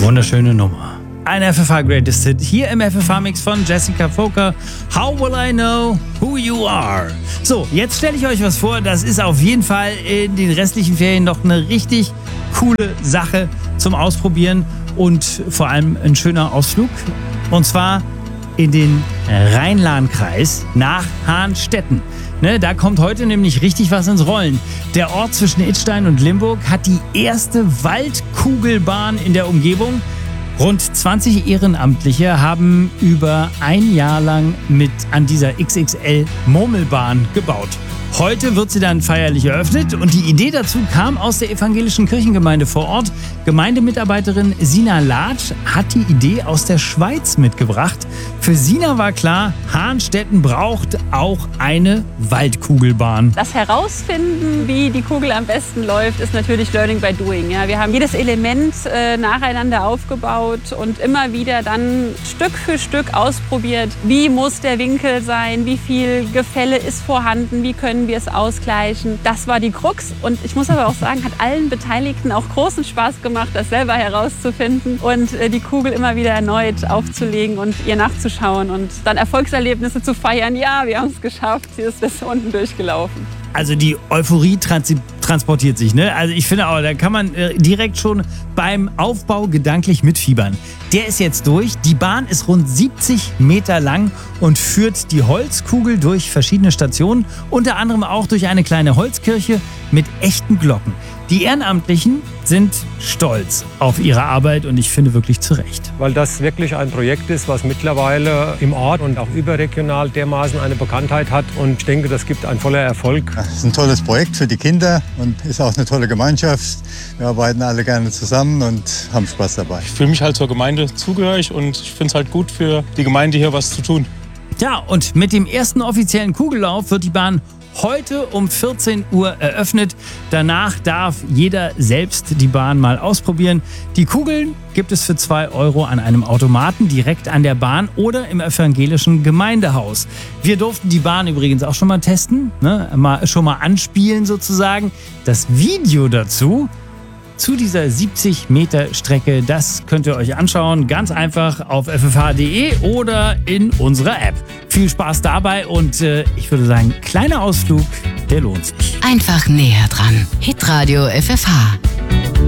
Wunderschöne Nummer. Ein FFH Greatest Hit hier im FFH-Mix von Jessica Foker. How will I know who you are? So, jetzt stelle ich euch was vor. Das ist auf jeden Fall in den restlichen Ferien noch eine richtig coole Sache zum Ausprobieren und vor allem ein schöner Ausflug. Und zwar in den Rhein-Lahn-Kreis nach Hahnstetten. Da kommt heute nämlich richtig was ins Rollen. Der Ort zwischen Idstein und Limburg hat die erste Waldkugelbahn in der Umgebung. Rund 20 Ehrenamtliche haben über ein Jahr lang mit an dieser XXL-Murmelbahn gebaut. Heute wird sie dann feierlich eröffnet und die Idee dazu kam aus der evangelischen Kirchengemeinde vor Ort. Gemeindemitarbeiterin Sina Latsch hat die Idee aus der Schweiz mitgebracht. Für Sina war klar, Hahnstetten braucht auch eine Waldkugelbahn. Das Herausfinden, wie die Kugel am besten läuft, ist natürlich Learning by Doing. Ja, wir haben jedes Element nacheinander aufgebaut und immer wieder dann Stück für Stück ausprobiert. Wie muss der Winkel sein? Wie viel Gefälle ist vorhanden? Wie können wir es ausgleichen? Das war die Krux und ich muss aber auch sagen, hat allen Beteiligten auch großen Spaß gemacht, das selber herauszufinden und die Kugel immer wieder erneut aufzulegen und ihr nachzuschauen und dann Erfolgserlebnisse zu feiern. Ja, wir haben es geschafft, sie ist bis unten durchgelaufen. Also die Euphorie transportiert sich, ne? Also ich finde auch, da kann man direkt schon beim Aufbau gedanklich mitfiebern. Der ist jetzt durch. Die Bahn ist rund 70 Meter lang und führt die Holzkugel durch verschiedene Stationen, unter anderem auch durch eine kleine Holzkirche mit echten Glocken. Die Ehrenamtlichen sind stolz auf ihre Arbeit und ich finde wirklich zu Recht. Weil das wirklich ein Projekt ist, was mittlerweile im Ort und auch überregional dermaßen eine Bekanntheit hat. Und ich denke, das gibt einen voller Erfolg. Es ist ein tolles Projekt für die Kinder und ist auch eine tolle Gemeinschaft. Wir arbeiten alle gerne zusammen und haben Spaß dabei. Ich fühle mich halt zur Gemeinde zugehörig und ich finde es halt gut für die Gemeinde hier was zu tun. Ja, und mit dem ersten offiziellen Kugellauf wird die Bahn heute um 14 Uhr eröffnet. Danach darf jeder selbst die Bahn mal ausprobieren. Die Kugeln gibt es für 2 Euro an einem Automaten direkt an der Bahn oder im evangelischen Gemeindehaus. Wir durften die Bahn übrigens auch schon mal testen, schon mal anspielen sozusagen. Das Video dazu zu dieser 70 Meter Strecke, das könnt ihr euch anschauen, ganz einfach auf ffh.de oder in unserer App. Viel Spaß dabei und ich würde sagen, kleiner Ausflug, der lohnt sich. Einfach näher dran. Hitradio FFH.